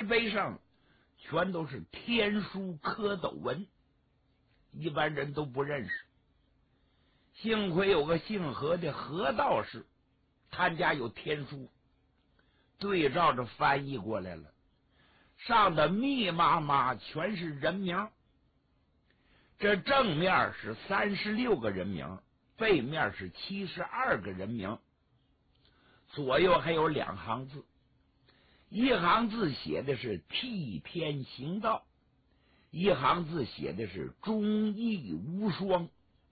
碑上全都是天书蝌蚪文，一般人都不认识。幸亏有个姓何的何道士，他家有天书，对照着翻译过来了，上的密麻麻全是人名。这正面是36个人名，背面是72个人名，左右还有2行字，一行字写的是替天行道，一行字写的是忠义无双。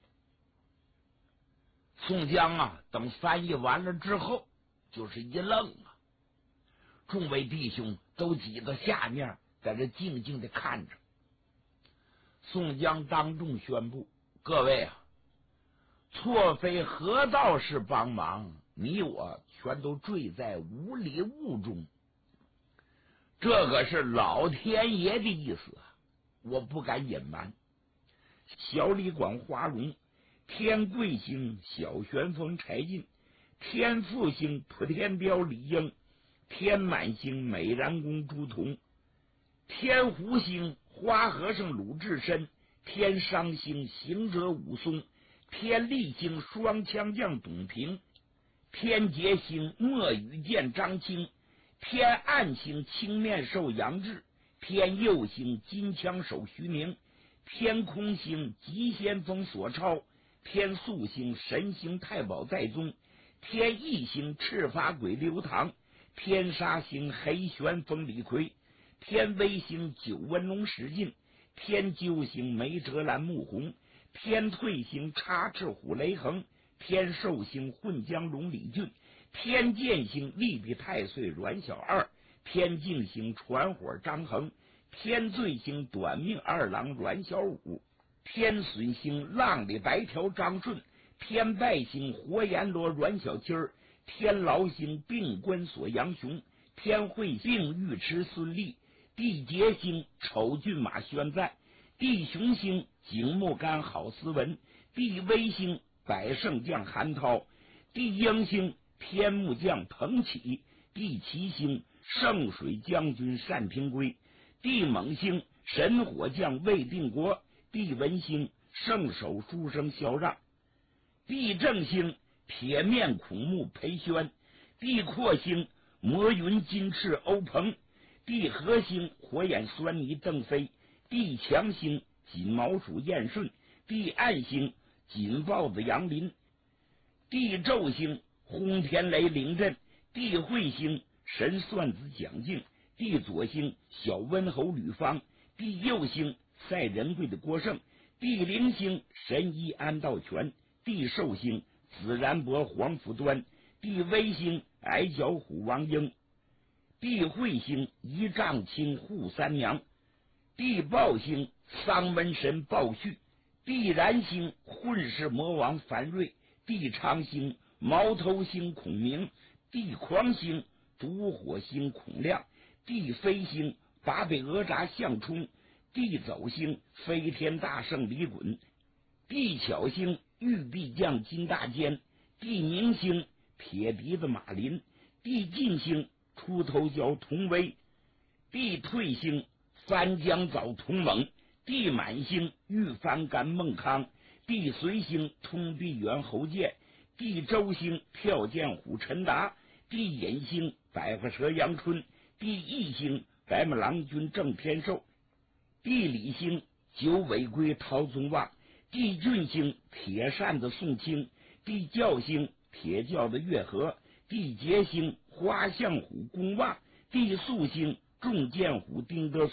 宋江等翻译完了之后就是一愣众位弟兄都挤到下面，在这静静的看着。宋江当众宣布：各位错非何道士帮忙，你我全都坠在无里雾中。这可是老天爷的意思我不敢隐瞒。小李广花荣，天贵星小旋风柴进，天复星普天雕李应，天满星美髯公朱仝，天湖星花和尚鲁智深，天商星行者武松，天力星双枪将董平，天劫星墨雨剑张青，天暗星青面兽杨志，天右星金枪手徐宁，天空星急先锋索超，天宿星神星太保戴宗，天翼星赤发鬼刘唐，天杀星黑旋风李逵，天威星九纹龙史进，天究星梅哲兰穆弘，天退星插翅虎雷横，天寿星混江龙李俊，天剑星利比太岁阮小二，天镜星传火张衡，天罪星短命二郎阮小五，天损星浪里白条张顺，天败星活阎罗阮小七儿，天牢星病关锁杨雄，天会星尉迟孙立，地劫星丑骏马宣赞，地雄星景木干郝思文，地威星百胜将韩涛，地鹰星天木将彭起，地奇星圣水将军单平圭，地猛星神火将魏定国，地文星圣手书生萧让，地正星铁面孔目裴宣，地阔星魔云金翅欧鹏，地和星火眼狻猊邓飞，地强星锦毛鼠燕顺，地暗星锦豹子杨林，地昼星轰天雷凌震，地会星神算子蒋敬，地左星小温侯吕方，地右星赛仁贵的郭盛，地灵星神医安道全，地寿星紫然伯黄甫端，地威星矮脚虎王英，地会星一丈青扈三娘，地豹星丧门神鲍旭，地燃星混世魔王樊瑞，地长星毛头星孔明，地狂星烛火星孔亮，地飞星八倍哪吒项冲，地走星飞天大圣李衮，地巧星玉臂将金大坚，地宁星铁鼻子马林，地进星出头角童威，地退星翻江藻童猛，地满星玉翻干孟康，地随星通臂猿侯健，地周星跳涧虎陈达，地隐星百花蛇杨春，地义星白马郎君郑天寿，地理星九尾龟陶宗旺，地俊星铁扇子宋清，地教星铁教的月和，地劫星花象虎公望，地宿星重剑虎丁德